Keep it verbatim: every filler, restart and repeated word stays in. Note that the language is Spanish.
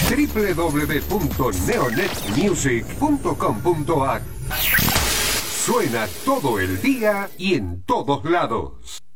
doble u doble u doble u punto neonet music punto com punto a r. Suena todo el día y en todos lados.